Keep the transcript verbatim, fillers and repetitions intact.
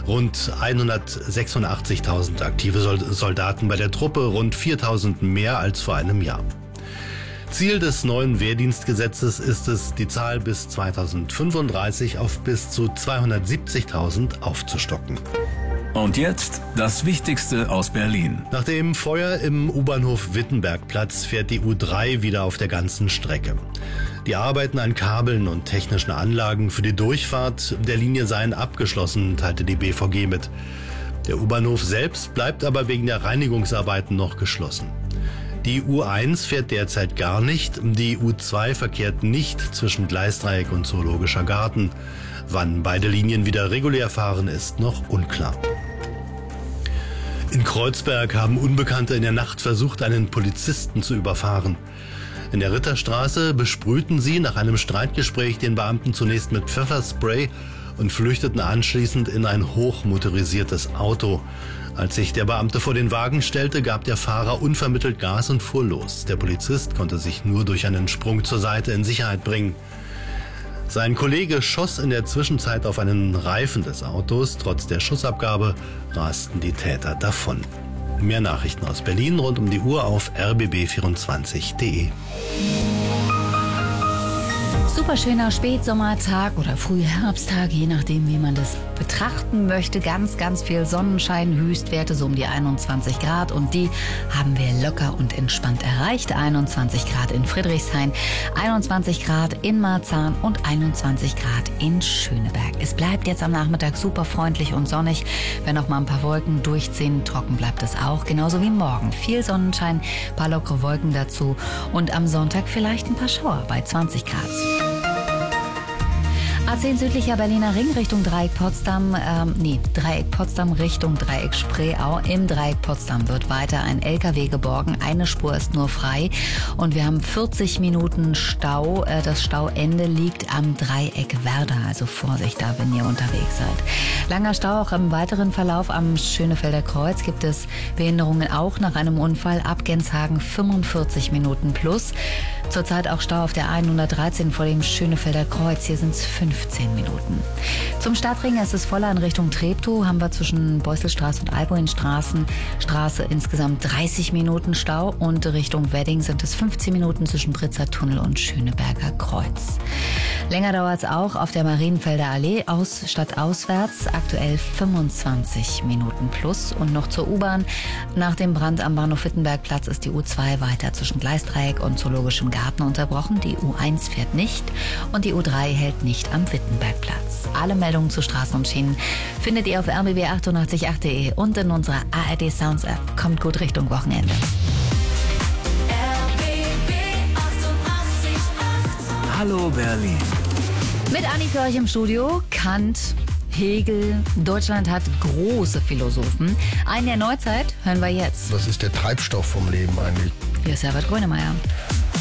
Rund hundertsechsundachtzigtausend aktive Soldaten bei der Truppe, rund viertausend mehr als vor einem Jahr. Ziel des neuen Wehrdienstgesetzes ist es, die Zahl bis zweitausendfünfunddreißig auf bis zu zweihundertsiebzigtausend aufzustocken. Und jetzt das Wichtigste aus Berlin. Nach dem Feuer im U-Bahnhof Wittenbergplatz fährt die U drei wieder auf der ganzen Strecke. Die Arbeiten an Kabeln und technischen Anlagen für die Durchfahrt der Linie seien abgeschlossen, teilte die B V G mit. Der U-Bahnhof selbst bleibt aber wegen der Reinigungsarbeiten noch geschlossen. Die U eins fährt derzeit gar nicht, die U zwei verkehrt nicht zwischen Gleisdreieck und Zoologischer Garten. Wann beide Linien wieder regulär fahren, ist noch unklar. In Kreuzberg haben Unbekannte in der Nacht versucht, einen Polizisten zu überfahren. In der Ritterstraße besprühten sie nach einem Streitgespräch den Beamten zunächst mit Pfefferspray und flüchteten anschließend in ein hochmotorisiertes Auto. Als sich der Beamte vor den Wagen stellte, gab der Fahrer unvermittelt Gas und fuhr los. Der Polizist konnte sich nur durch einen Sprung zur Seite in Sicherheit bringen. Sein Kollege schoss in der Zwischenzeit auf einen Reifen des Autos. Trotz der Schussabgabe rasten die Täter davon. Mehr Nachrichten aus Berlin rund um die Uhr auf r b b vierundzwanzig punkt d e. Super schöner Spätsommertag oder Frühherbsttag, je nachdem, wie man das betrachten möchte. Ganz, ganz viel Sonnenschein, Höchstwerte so um die einundzwanzig Grad und die haben wir locker und entspannt erreicht. einundzwanzig Grad in Friedrichshain, einundzwanzig Grad in Marzahn und einundzwanzig Grad in Schöneberg. Es bleibt jetzt am Nachmittag super freundlich und sonnig. Wenn noch mal ein paar Wolken durchziehen, trocken bleibt es auch, genauso wie morgen. Viel Sonnenschein, ein paar lockere Wolken dazu und am Sonntag vielleicht ein paar Schauer bei zwanzig Grad. A zehn südlicher Berliner Ring Richtung Dreieck Potsdam, ähm, nee, Dreieck Potsdam Richtung Dreieck Spreeau. Im Dreieck Potsdam wird weiter ein L K W geborgen. Eine Spur ist nur frei und wir haben vierzig Minuten Stau. Äh, das Stauende liegt am Dreieck Werder, also Vorsicht da, wenn ihr unterwegs seid. Langer Stau auch im weiteren Verlauf am Schönefelder Kreuz. Gibt es Behinderungen auch nach einem Unfall ab Genshagen fünfundvierzig Minuten plus. Zurzeit auch Stau auf der hundertdreizehn vor dem Schönefelder Kreuz. Hier sind es fünfzehn Minuten. Zum Stadtring ist es voller in Richtung Treptow. Haben wir zwischen Beusselstraße und Alboinstraße Straße insgesamt dreißig Minuten Stau. Und Richtung Wedding sind es fünfzehn Minuten zwischen Britzer Tunnel und Schöneberger Kreuz. Länger dauert es auch auf der Marienfelder Allee aus, stadtauswärts. Aktuell fünfundzwanzig Minuten plus. Und noch zur U-Bahn. Nach dem Brand am Bahnhof Wittenbergplatz ist die U zwei weiter zwischen Gleisdreieck und Zoologischem Garten unterbrochen. Die U eins fährt nicht und die U drei hält nicht am Wittenbergplatz. Alle Meldungen zu Straßen und Schienen findet ihr auf r b b achtundachtzig punkt acht punkt d e und in unserer A R D Sounds App. Kommt gut Richtung Wochenende. R B B achtundachtzig Komma acht. Hallo Berlin. Mit Anni für euch im Studio. Kant, Hegel, Deutschland hat große Philosophen. Einen der Neuzeit hören wir jetzt. Was ist der Treibstoff vom Leben eigentlich? Hier ist Herbert Grönemeyer.